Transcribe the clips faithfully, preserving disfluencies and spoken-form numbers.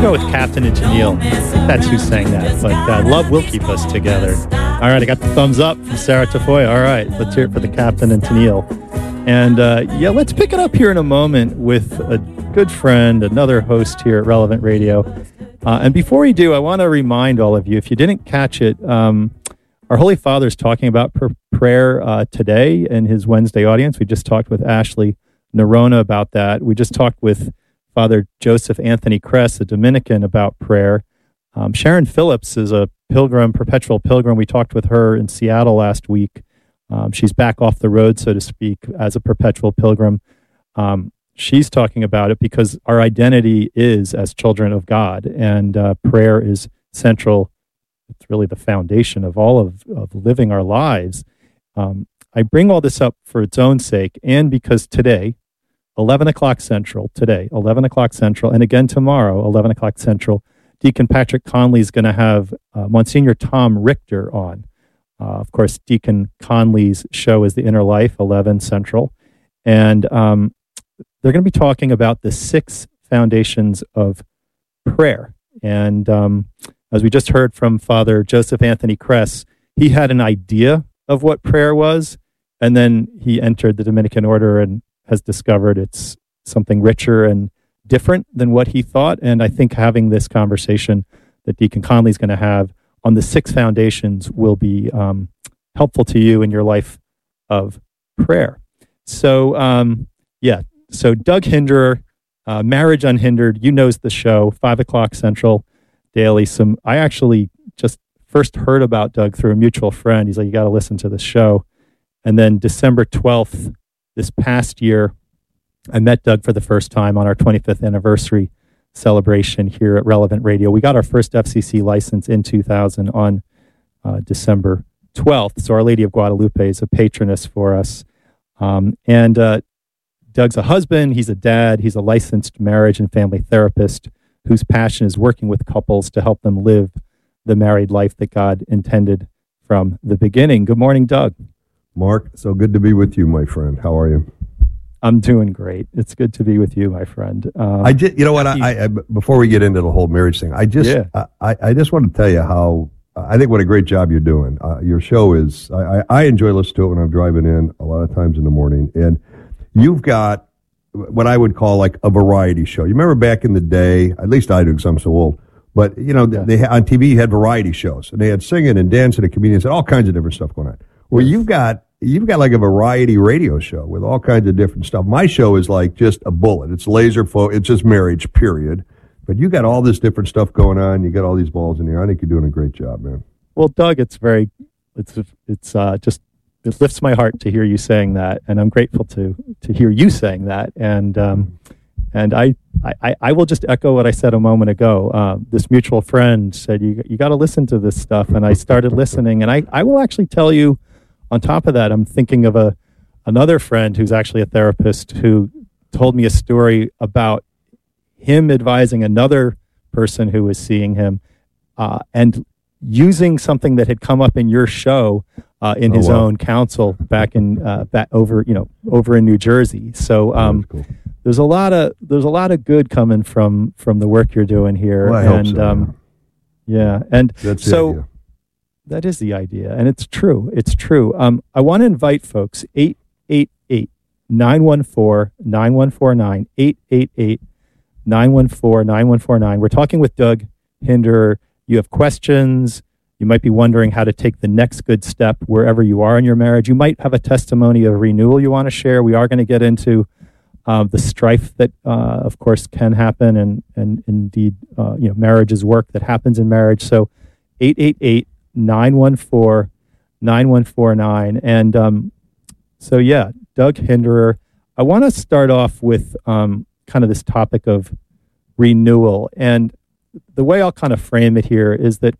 go with Captain and Tennille. I think that's who sang that. But uh, love will keep us together. All right, I got the thumbs up from Sarah Tafoya. All right, let's hear it for the Captain and Tennille. And uh, yeah, let's pick it up here in a moment with a good friend, another host here at Relevant Radio. Uh, and before we do, I want to remind all of you, if you didn't catch it, um, our Holy Father is talking about pr- prayer uh, today in his Wednesday audience. We just talked with Ashley Nerona about that. We just talked with Father Joseph Anthony Kress, a Dominican, about prayer. Um, Sharon Phillips is a pilgrim, perpetual pilgrim. We talked with her in Seattle last week. Um, she's back off the road, so to speak, as a perpetual pilgrim. Um, she's talking about it because our identity is as children of God, and uh, prayer is central. It's really the foundation of all of, of living our lives. Um, I bring all this up for its own sake, and because today, eleven o'clock Central, today, eleven o'clock Central, and again tomorrow, eleven o'clock Central, Deacon Patrick Conley is going to have uh, Monsignor Tom Richter on. Uh, of course, Deacon Conley's show is The Inner Life, eleven Central. And um, they're going to be talking about the six foundations of prayer. And um, as we just heard from Father Joseph Anthony Kress, he had an idea of what prayer was, and then he entered the Dominican order and has discovered it's something richer and different than what he thought. And I think having this conversation that Deacon Conley is going to have on the six foundations will be um, helpful to you in your life of prayer. So, um, yeah, so Doug Hinderer, uh, Marriage Unhindered, you knows the show, five o'clock Central daily. Some I actually just first heard about Doug through a mutual friend. He's like, you got to listen to this show. And then December twelfth, this past year, I met Doug for the first time on our twenty-fifth anniversary celebration here at Relevant Radio. We got our first F C C license in two thousand on uh, December twelfth. So Our Lady of Guadalupe is a patroness for us. Um, and uh, Doug's a husband, he's a dad, he's a licensed marriage and family therapist whose passion is working with couples to help them live the married life that God intended from the beginning. Good morning, Doug. Mark, so good to be with you, my friend. How are you? I'm doing great. It's good to be with you, my friend. Um, I just, you know what? I, I before we get into the whole marriage thing, I just, yeah. I, I just want to tell you how I think what a great job you're doing. Uh, your show is. I, I enjoy listening to it when I'm driving in a lot of times in the morning, and you've got what I would call like a variety show. You remember back in the day? At least I do, because I'm so old. But you know, yeah. they on T V you had variety shows, and they had singing and dancing and comedians and all kinds of different stuff going on. Well, you've got you've got like a variety radio show with all kinds of different stuff. My show is like just a bullet. It's laser fo- It's just marriage, period. But you got all this different stuff going on. You got all these balls in here. I think you're doing a great job, man. Well, Doug, it's very, it's it's uh, just it lifts my heart to hear you saying that, and I'm grateful to to hear you saying that. And um, and I, I I will just echo what I said a moment ago. Uh, this mutual friend said you you got to listen to this stuff, and I started listening. And I I will actually tell you. On top of that, I'm thinking of a another friend who's actually a therapist who told me a story about him advising another person who was seeing him uh, and using something that had come up in your show uh, in oh, his wow. own counsel back in uh, back over you know over in New Jersey. So um, cool. there's a lot of there's a lot of good coming from from the work you're doing here. Well, I and hope so, um, yeah, and That's so. That is the idea, and it's true. It's true. Um, I want to invite folks, eight eight eight, nine one four, nine one four nine, eight eight eight, nine one four, nine one four nine. We're talking with Doug Hinderer. You have questions. You might be wondering how to take the next good step wherever you are in your marriage. You might have a testimony of renewal you want to share. We are going to get into uh, the strife that, uh, of course, can happen, and, and indeed, uh, you know, marriage is work that happens in marriage. So eight eight eight, nine one four, nine one four nine. And um, so, yeah, Doug Hinderer. I want to start off with um, kind of this topic of renewal. And the way I'll kind of frame it here is that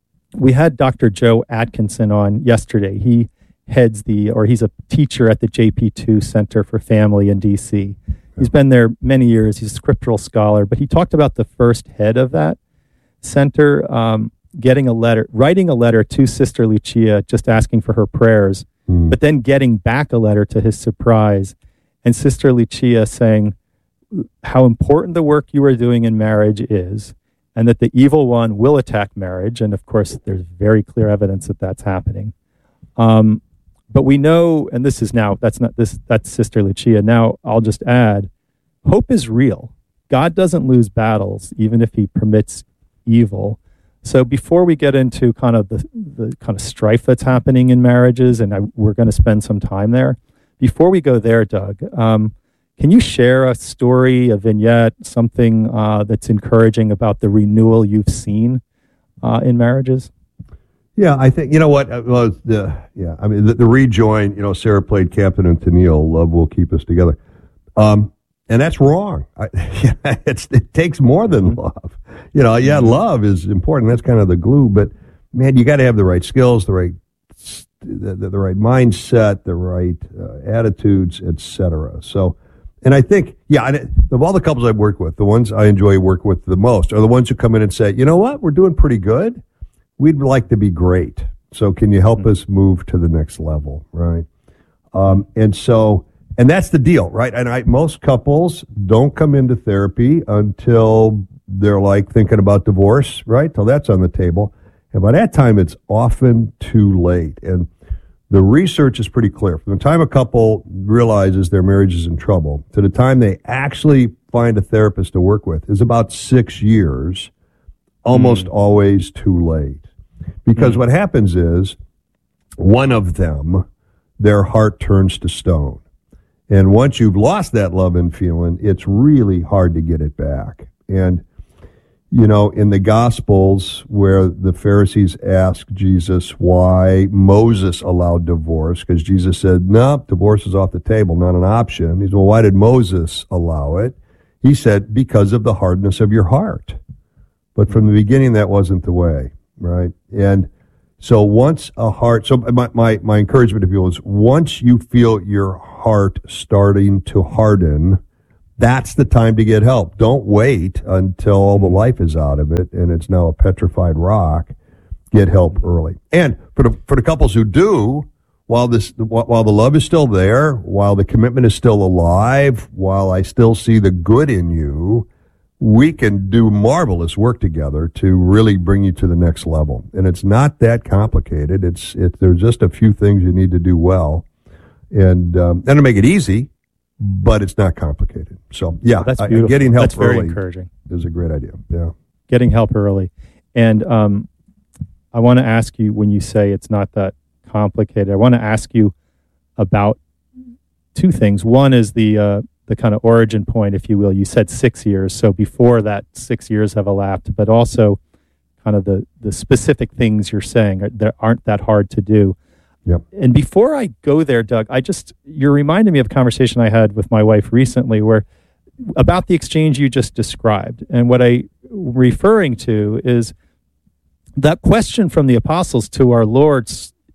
we had Doctor Joe Atkinson on yesterday. He heads the, or he's a teacher at the J P two Center for Family in D C. He's been there many years. He's a scriptural scholar, but he talked about the first head of that center, um, getting a letter, writing a letter to Sister Lucia, just asking for her prayers, mm. but then getting back a letter to his surprise, and Sister Lucia saying how important the work you are doing in marriage is, and that the evil one will attack marriage. And of course, there's very clear evidence that that's happening. Um, but we know, and this is now, that's not this, that's Sister Lucia. Now I'll just add, hope is real. God doesn't lose battles, even if he permits evil. So before we get into kind of the, the kind of strife that's happening in marriages, and I, we're going to spend some time there, before we go there, Doug, um, can you share a story, a vignette, something uh, that's encouraging about the renewal you've seen uh, in marriages? Yeah, I think, you know what, well, the, yeah, I mean, the, the rejoin, you know, Sarah played Captain and Tennille, love will keep us together. Um, and that's wrong. I, yeah, it's, it takes more than love. You know, yeah, love is important. That's kind of the glue, but man, you got to have the right skills, the right, the, the, the right mindset, the right uh, attitudes, et cetera. So, and I think, yeah, I, of all the couples I've worked with, the ones I enjoy working with the most are the ones who come in and say, you know what, we're doing pretty good. We'd like to be great. So can you help mm-hmm. us move to the next level, right? Um, and so, and that's the deal, right? And I, most couples don't come into therapy until they're like thinking about divorce, right? Till that's on the table. And by that time, it's often too late. And the research is pretty clear. From the time a couple realizes their marriage is in trouble to the time they actually find a therapist to work with is about six years, almost mm. always too late. Because mm. what happens is one of them, their heart turns to stone. And once you've lost that love and feeling, it's really hard to get it back. And you know, in the Gospels where the Pharisees asked Jesus why Moses allowed divorce, because Jesus said, no, divorce is off the table, not an option. He said, well, why did Moses allow it? He said, because of the hardness of your heart. But from the beginning, that wasn't the way, right? And so once a heart, so my, my, my encouragement to people is once you feel your heart starting to harden, that's the time to get help. Don't wait until all the life is out of it and it's now a petrified rock. Get help early. And for the for the couples who do, while this while the love is still there, while the commitment is still alive, while I still see the good in you, we can do marvelous work together to really bring you to the next level. And it's not that complicated. It's it there's just a few things you need to do well, and um, and to make it easy. But it's not complicated. So, yeah, that's I, beautiful. getting help that's very early encouraging. Is a great idea. Yeah, getting help early. And um, I want to ask you, when you say it's not that complicated, I want to ask you about two things. One is the uh, the kind of origin point, if you will. You said six years, so before that six years have elapsed, but also kind of the, the specific things you're saying that aren't that hard to do. Yep. And before I go there, Doug, I just, you're reminding me of a conversation I had with my wife recently where about the exchange you just described. And what I'm referring to is that question from the apostles to our Lord,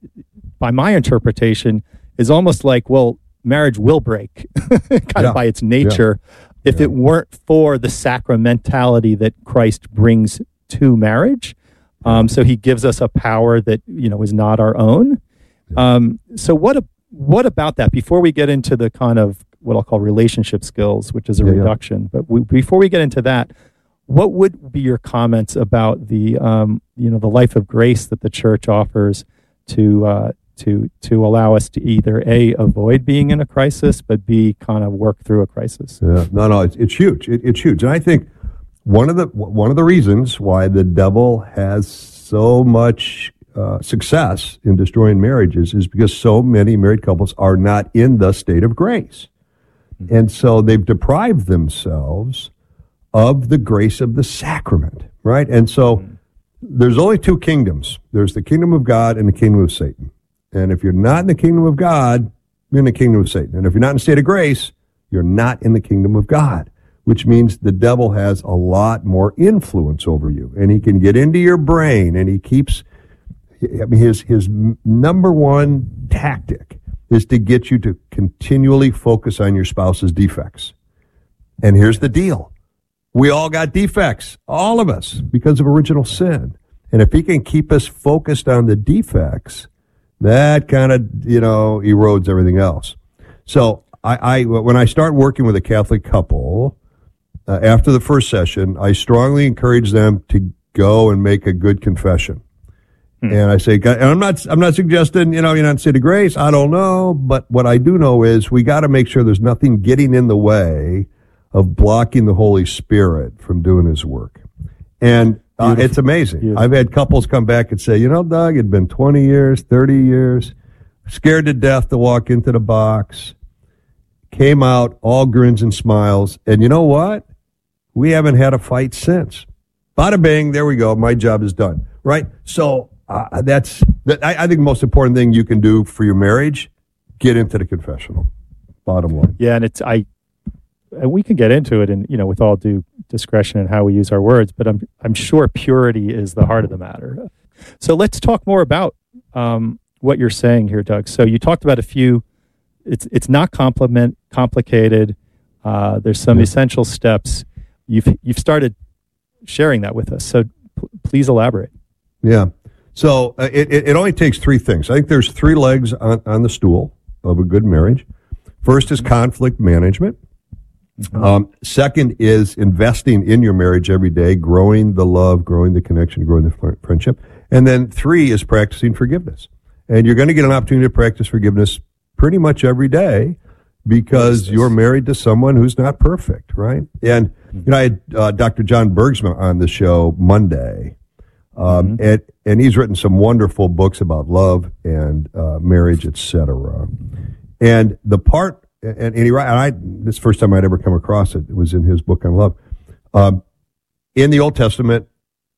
by my interpretation, is almost like, well, marriage will break kind yeah. of by its nature yeah. if yeah. it weren't for the sacramentality that Christ brings to marriage. Um, so he gives us a power that, you know, is not our own. Um, so what a, what about that? Before we get into the kind of what I'll call relationship skills, which is a yeah, reduction, yeah. but we, before we get into that, what would be your comments about the um, you know the life of grace that the church offers to uh, to to allow us to either A, avoid being in a crisis, but B, kind of work through a crisis? Yeah, no, no, it's, it's huge. It, it's huge, and I think one of the one of the reasons why the devil has so much Uh, success in destroying marriages is because so many married couples are not in the state of grace. Mm-hmm. And so they've deprived themselves of the grace of the sacrament, right? And so mm-hmm. there's only two kingdoms. There's the kingdom of God and the kingdom of Satan. And if you're not in the kingdom of God, you're in the kingdom of Satan. And if you're not in the state of grace, you're not in the kingdom of God, which means the devil has a lot more influence over you. And he can get into your brain, and he keeps I mean, his his number one tactic is to get you to continually focus on your spouse's defects. And here's the deal. We all got defects, all of us, because of original sin. And if he can keep us focused on the defects, that kind of, you know, erodes everything else. So I, I when I start working with a Catholic couple, uh, after the first session, I strongly encourage them to go and make a good confession. Hmm. And I say, and I'm not, I'm not suggesting, you know, you're not say to grace. I don't know, but what I do know is we got to make sure there's nothing getting in the way of blocking the Holy Spirit from doing His work. And uh, it's amazing. Beautiful. I've had couples come back and say, you know, Doug, it'd been twenty years, thirty years, scared to death to walk into the box, came out all grins and smiles, and you know what? We haven't had a fight since. Bada bing, there we go. My job is done. Right? So uh, that's, that, I, I think the most important thing you can do for your marriage, get into the confessional. Bottom line. Yeah, and it's, I, we can get into it and, you know, with all due discretion in how we use our words, but I'm, I'm sure purity is the heart of the matter. So let's talk more about um, what you're saying here, Doug. So you talked about a few, it's, it's not complement, complicated. Uh, there's some yeah. essential steps. You've, you've started sharing that with us. So p- please elaborate. Yeah. So uh, it, it only takes three things. I think there's three legs on, on the stool of a good marriage. First is conflict management. Mm-hmm. Um, second is investing in your marriage every day, growing the love, growing the connection, growing the fr- friendship. And then three is practicing forgiveness. And you're going to get an opportunity to practice forgiveness pretty much every day because you're married to someone who's not perfect, right? And you know, I had uh, Doctor John Bergsma on the show Monday, um, mm-hmm. and and he's written some wonderful books about love and uh, marriage, et cetera. And the part, and, and he, and I, this is the first time I'd ever come across it. It was in his book on love. Um, in the Old Testament,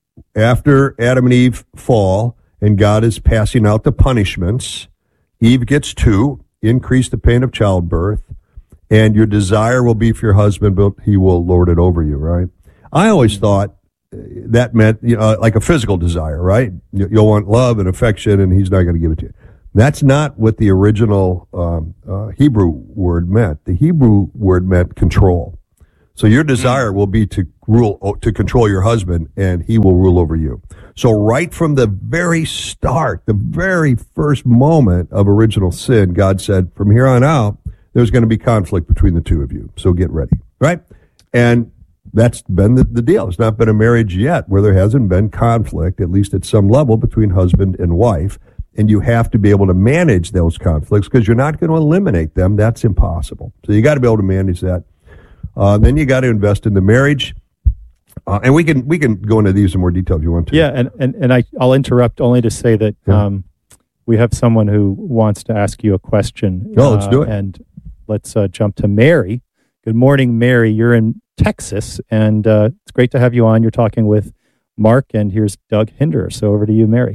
after Adam and Eve fall, and God is passing out the punishments, Eve gets two: increase the pain of childbirth, and your desire will be for your husband, but he will lord it over you, right? I always thought that meant, you know, like a physical desire, right? You'll want love and affection, and he's not going to give it to you. That's not what the original um, uh, Hebrew word meant. The Hebrew word meant control. So your desire will be to rule, to control your husband, and he will rule over you. So right from the very start, the very first moment of original sin, God said, from here on out, there's going to be conflict between the two of you. So get ready, right? And that's been the, the deal. There's not been a marriage yet where there hasn't been conflict, at least at some level, between husband and wife. And you have to be able to manage those conflicts because you're not going to eliminate them. That's impossible. So you got to be able to manage that. Uh, then you got to invest in the marriage. Uh, and we can we can go into these in more detail if you want to. Yeah, and, and, and I, I'll interrupt only to say that yeah. um, we have someone who wants to ask you a question. Oh, let's do it. Uh, and let's uh, jump to Mary. Good morning, Mary. You're in Texas, and uh, it's great to have you on. You're talking with Mark, and here's Doug Hinder. So over to you, Mary.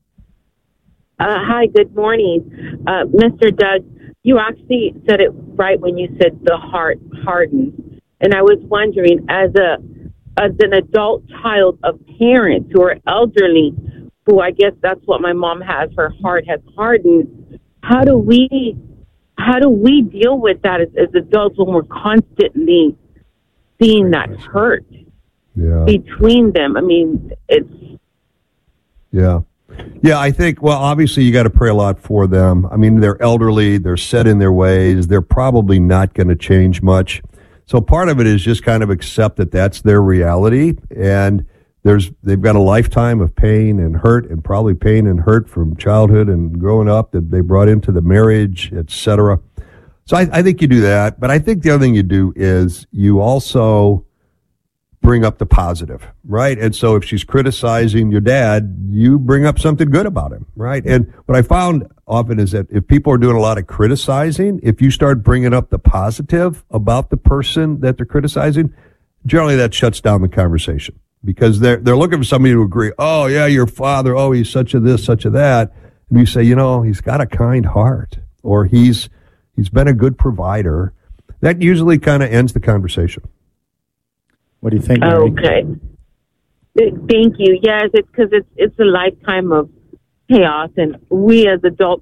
Uh, hi, good morning. Uh, Mister Doug, you actually said it right when you said the heart hardens. And I was wondering, as a as an adult child of parents who are elderly, who I guess that's what my mom has, her heart has hardened, how do we how do we deal with that as, as adults when we're constantly seeing that hurt yeah. between them? I mean, it's... Yeah. Yeah, I think, well, obviously you got to pray a lot for them. I mean, they're elderly, they're set in their ways, they're probably not going to change much. So part of it is just kind of accept that that's their reality, and there's they've got a lifetime of pain and hurt, and probably pain and hurt from childhood and growing up that they brought into the marriage, et cetera. So I, I think you do that, but I think the other thing you do is you also bring up the positive, right? And so if she's criticizing your dad, you bring up something good about him, right? And what I found often is that if people are doing a lot of criticizing, if you start bringing up the positive about the person that they're criticizing, generally that shuts down the conversation because they're they're looking for somebody to agree. Oh, yeah, your father, oh, he's such a this, such a that. And you say, you know, he's got a kind heart, or he's he's been a good provider. That usually kind of ends the conversation. What do you think, Mary? Okay. Thank you. Yes, it's because it's it's a lifetime of chaos, and we as adult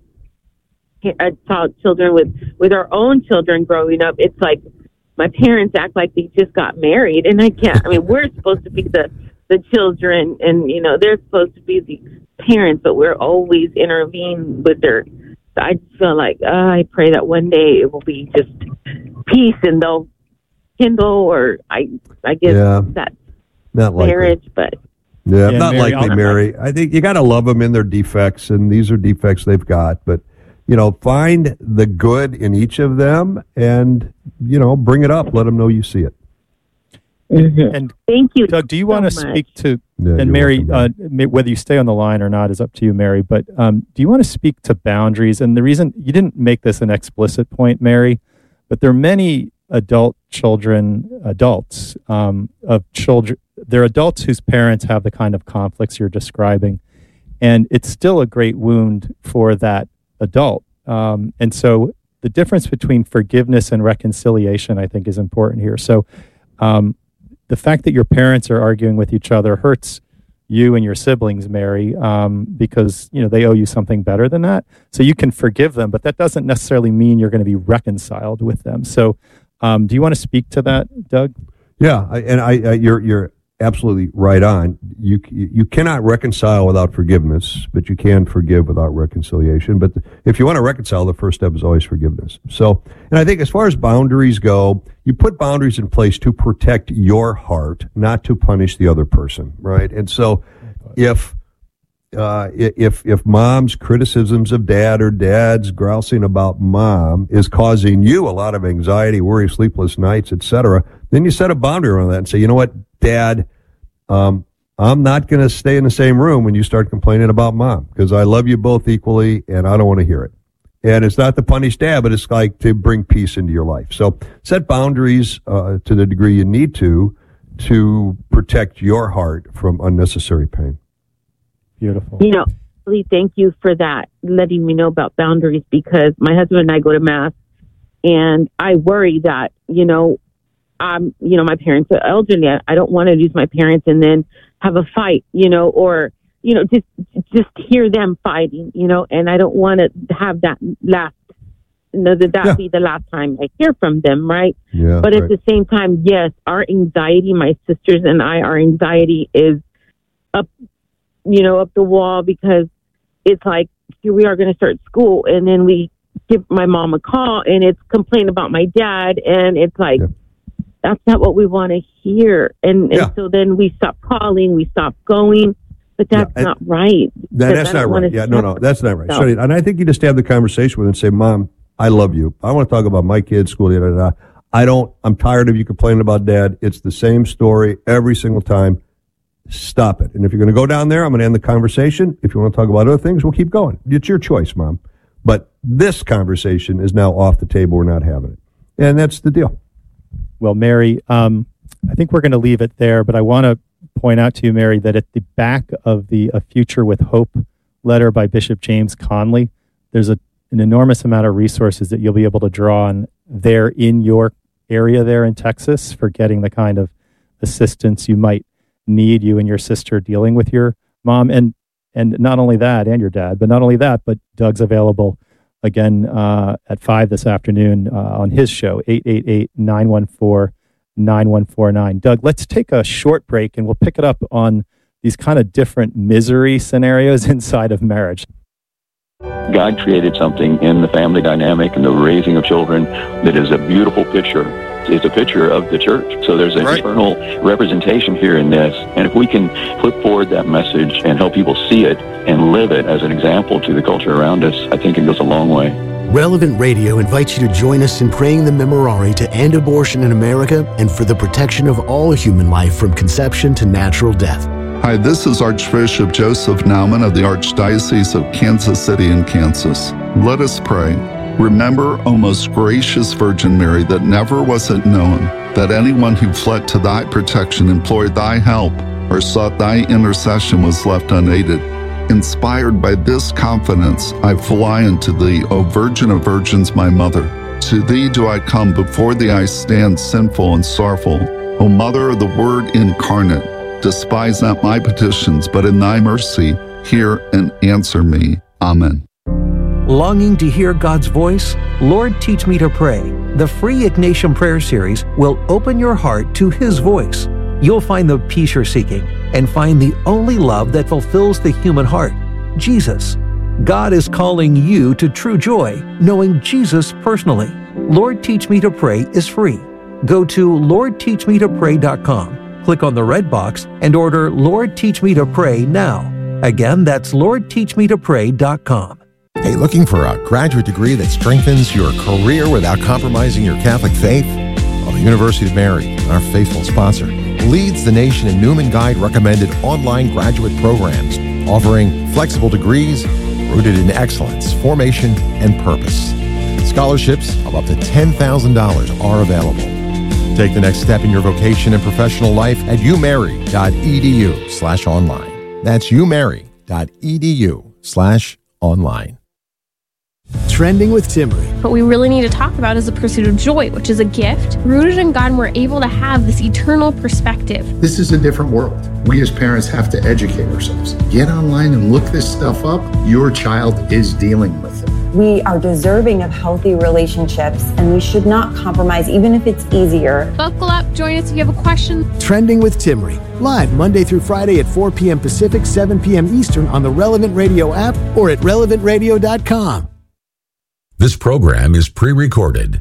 adult children with with our own children growing up, it's like my parents act like they just got married, and I can't. I mean, we're supposed to be the the children, and you know they're supposed to be the parents, but we're always intervening with their. I just feel like uh, I pray that one day it will be just peace, and they'll rekindle, or I I guess yeah, that's not marriage, but yeah, yeah not Mary, likely, I'll, Mary. I think you got to love them in their defects, and these are defects they've got, but you know, find the good in each of them, and you know, bring it up. Let them know you see it. Mm-hmm. And thank you, Doug. Do you so want to much. speak to? Yeah, and Mary, uh, whether you stay on the line or not is up to you, Mary. But um, do you want to speak to boundaries? And the reason you didn't make this an explicit point, Mary, but there are many adult children, adults um, of children. There are adults whose parents have the kind of conflicts you're describing, and it's still a great wound for that adult. Um, and so the difference between forgiveness and reconciliation, I think, is important here. So um, the fact that your parents are arguing with each other hurts you and your siblings, Mary, um, because you know they owe you something better than that. So you can forgive them, but that doesn't necessarily mean you're going to be reconciled with them. So um, do you want to speak to that, Doug? Yeah, I, and I, I, you're you're absolutely right on. You you cannot reconcile without forgiveness, but you can forgive without reconciliation. But if you want to reconcile, the first step is always forgiveness. So, and I think as far as boundaries go, you put boundaries in place to protect your heart, not to punish the other person, right? And so, if uh, if if mom's criticisms of dad or dad's grousing about mom is causing you a lot of anxiety, worry, sleepless nights, et cetera, then you set a boundary around that and say, you know what, Dad, um, I'm not going to stay in the same room when you start complaining about mom because I love you both equally and I don't want to hear it. And it's not to punish dad, but it's like to bring peace into your life. So set boundaries uh, to the degree you need to to protect your heart from unnecessary pain. Beautiful. You know, really, thank you for that, letting me know about boundaries, because my husband and I go to Mass, and I worry that, you know, um, you know, my parents are elderly. I, I don't want to lose my parents and then have a fight, you know, or, you know, just just hear them fighting, you know, and I don't want to have that last, you know, that that yeah. be the last time I hear from them, right? Yeah, but right. at the same time, yes, our anxiety, my sisters and I, our anxiety is up, you know, up the wall, because it's like, here we are going to start school, and then we give my mom a call, and it's complain about my dad, and it's like, yeah. that's not what we want to hear. And, and yeah. so then we stop calling, we stop going, but that's yeah, not right. That, that's not right. Yeah, no, no, that's not right. So, and I think you just have the conversation with her and say, Mom, I love you. I want to talk about my kids, school, da, da, da. I don't, I'm tired of you complaining about dad. It's the same story every single time. Stop it. And if you're going to go down there, I'm going to end the conversation. If you want to talk about other things, we'll keep going. It's your choice, Mom. But this conversation is now off the table. We're not having it. And that's the deal. Well, Mary, um, I think we're going to leave it there, but I want to point out to you, Mary, that at the back of the A Future with Hope letter by Bishop James Conley, there's a, an enormous amount of resources that you'll be able to draw on there in your area there in Texas for getting the kind of assistance you might need, you and your sister dealing with your mom. And and not only that, and your dad, but not only that, but Doug's available again uh, at five this afternoon uh, on his show, eight eight eight, nine one four, nine one four nine. Doug, let's take a short break and we'll pick it up on these kind of different misery scenarios inside of marriage. God created something in the family dynamic and the raising of children that is a beautiful picture. It's a picture of the church. So there's an right. eternal representation here in this. And if we can put forward that message and help people see it and live it as an example to the culture around us, I think it goes a long way. Relevant Radio invites you to join us in praying the Memorare to end abortion in America and for the protection of all human life from conception to natural death. Hi, this is Archbishop Joseph Naumann of the Archdiocese of Kansas City in Kansas. Let us pray. Remember, O most gracious Virgin Mary, that never was it known that anyone who fled to thy protection, implored thy help, or sought thy intercession was left unaided. Inspired by this confidence, I fly unto thee, O Virgin of Virgins, my Mother. To thee do I come, before thee I stand sinful and sorrowful. O Mother of the Word incarnate, despise not my petitions, but in thy mercy hear and answer me. Amen. Longing to hear God's voice? Lord, Teach Me to Pray. The free Ignatian Prayer Series will open your heart to His voice. You'll find the peace you're seeking and find the only love that fulfills the human heart, Jesus. God is calling you to true joy, knowing Jesus personally. Lord, Teach Me to Pray is free. Go to lord teach me to pray dot com, click on the red box, and order Lord Teach Me to Pray now. Again, that's lord teach me to pray dot com. Hey, looking for a graduate degree that strengthens your career without compromising your Catholic faith? Well, the University of Mary, our faithful sponsor, leads the nation in Newman Guide recommended online graduate programs, offering flexible degrees rooted in excellence, formation, and purpose. Scholarships of up to ten thousand dollars are available. Take the next step in your vocation and professional life at umary.edu slash online. That's umary.edu slash online. Trending with Timmery. What we really need to talk about is the pursuit of joy, which is a gift. Rooted in God, and we're able to have this eternal perspective. This is a different world. We as parents have to educate ourselves. Get online and look this stuff up. Your child is dealing with it. We are deserving of healthy relationships, and we should not compromise, even if it's easier. Buckle up. Join us if you have a question. Trending with Timmery. Live Monday through Friday at four p.m. Pacific, seven p.m. Eastern on the Relevant Radio app or at relevant radio dot com. This program is pre-recorded.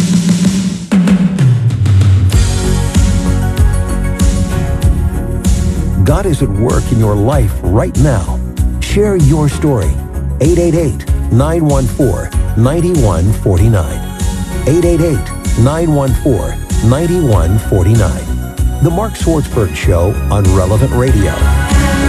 God is at work in your life right now. Share your story. eight eight eight, nine one four, nine one four nine. eight eight eight, nine one four, nine one four nine. The Mark Swartzberg Show on Relevant Radio.